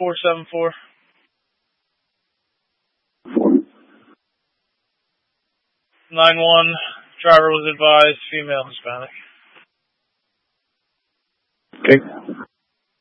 474. 9-1. Driver was advised, female Hispanic. Okay.